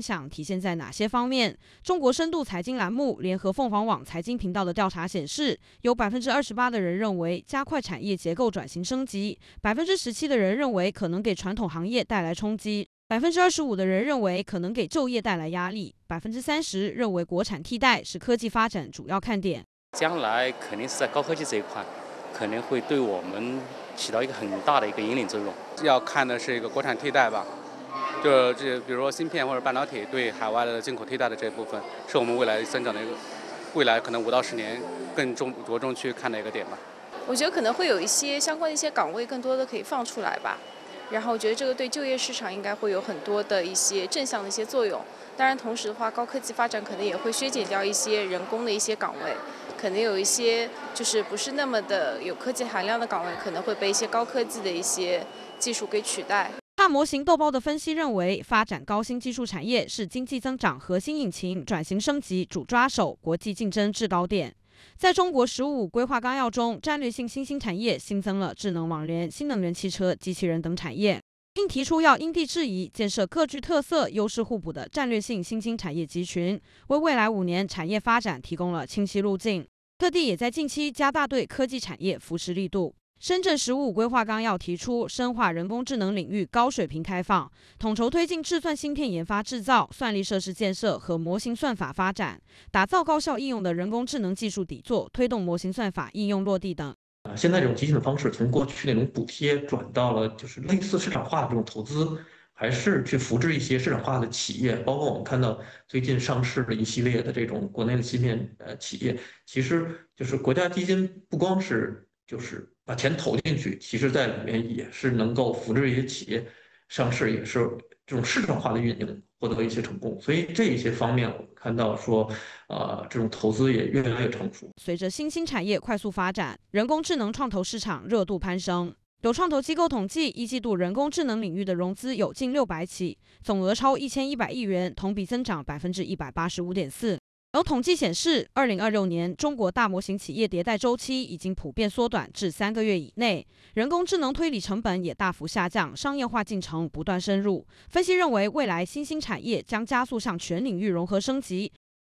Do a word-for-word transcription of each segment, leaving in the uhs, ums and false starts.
影响体现在哪些方面？中国深度财经栏目联合凤凰网财经频道的调查显示，有百分之二十八的人认为加快产业结构转型升级，百分之十七的人认为可能给传统行业带来冲击。 百分之二十五的人认为可能给就业带来压力，百分之三十认为国产替代是科技发展主要看点。 将来肯定是在高科技这一块，可能会对我们起到一个很大的一个引领作用。 要看的是一个国产替代吧，就这比如说芯片或者半导体对海外的进口替代的这部分，是我们未来增长的一个，未来可能五到十年更重着重去看的一个点吧。 我觉得可能会有一些相关的一些岗位，更多的可以放出来吧。 然后我觉得这个对就业市场应该会有很多的一些正向的一些作用。当然，同时的话，高科技发展可能也会削减掉一些人工的一些岗位，可能有一些就是不是那么的有科技含量的岗位，可能会被一些高科技的一些技术给取代。 大模型豆包的分析认为，发展高新技术产业是经济增长核心引擎，转型升级主抓手，国际竞争制高点。 在中国“十五”规划纲要中，战略性新兴产业新增了智能网联、新能源汽车、机器人等产业，并提出要因地制宜建设各具特色、优势互补的战略性新兴产业集群，为未来五年产业发展提供了清晰路径。各地也在近期加大对科技产业扶持力度。 深圳“十五”规划纲要提出，深化人工智能领域高水平开放，统筹推进智算芯片研发制造、算力设施建设和模型算法发展，打造高效应用的人工智能技术底座，推动模型算法应用落地等。 啊，现在这种激进的方式，从过去那种补贴转到了就是类似市场化的这种投资，还是去扶植一些市场化的企业，包括我们看到最近上市的一系列的这种国内的芯片呃企业，其实就是国家基金不光是就是把钱投进去，其实在里面也是能够扶植一些企业上市，也是这种市场化的运营获得一些成功。所以这一些方面，我们看到说，呃，这种投资也越来越成熟。 随着新兴产业快速发展，人工智能创投市场热度攀升。有创投机构统计，一季度人工智能领域的融资有近六百起，总额超一千一百亿元，同比增长百分之一百八十五点四。 而统计显示，二零二六年中国大模型企业迭代周期已经普遍缩短至三个月以内，人工智能推理成本也大幅下降，商业化进程不断深入。分析认为，未来新兴产业将加速向全领域融合升级。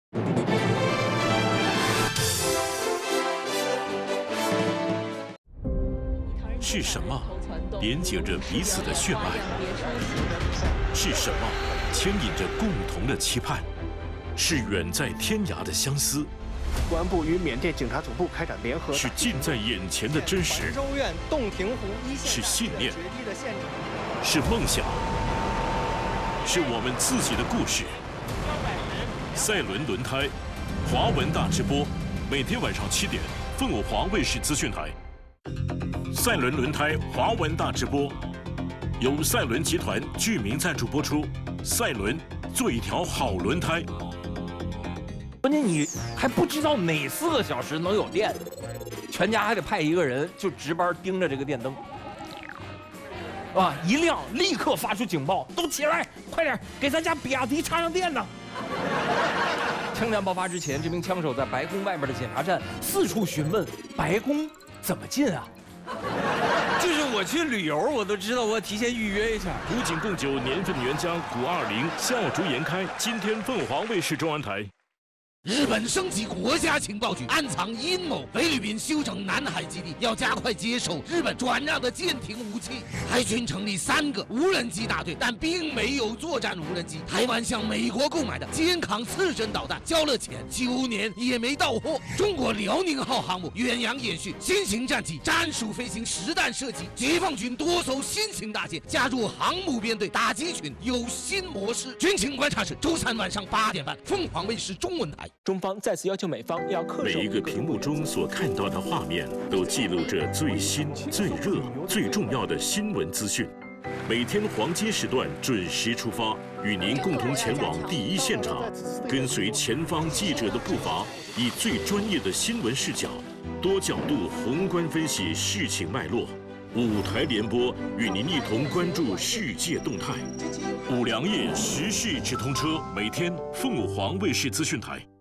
是什么连接着彼此的血脉？是什么牵引着共同的期盼？ 是远在天涯的相思， 公安部与缅甸警察总部开展联合。 是近在眼前的真实， 州院洞庭湖一线是信念，是梦想，是我们自己的故事。赛伦轮胎，华文大直播，每天晚上七点，凤凰华卫视资讯台。赛伦轮胎华文大直播，由赛伦集团居民赞助播出。赛伦，做一条好轮胎。 关键你还不知道哪四个小时能有电，全家还得派一个人就值班盯着这个电灯，啊，一亮立刻发出警报，都起来，快点给咱家比亚迪插上电呢！枪战爆发之前，这名枪手在白宫外面的检查站四处询问白宫怎么进啊？就是我去旅游，我都知道我提前预约一下。 古井贡酒年份原浆古二零笑逐颜开，今天凤凰卫视中央台。 日本升级国家情报局，暗藏阴谋。菲律宾修整南海基地，要加快接收日本转让的舰艇武器。海军成立三个无人机大队，但并没有作战无人机。台湾向美国购买的肩扛刺针导弹，交了钱，九年也没到货。中国辽宁号航母远洋演训，新型战机战术飞行实弹射击。解放军多艘新型大舰加入航母编队打击群，有新模式。军情观察室周三晚上八点半，凤凰卫视中文台。 中方再次要求美方要恪守。 每一个屏幕中所看到的画面，都记录着最新、最热、最重要的新闻资讯。每天黄金时段准时出发，与您共同前往第一现场，跟随前方记者的步伐，以最专业的新闻视角，多角度宏观分析事情脉络。五台联播与您一同关注世界动态。五粮液时事直通车，每天凤凰卫视资讯台。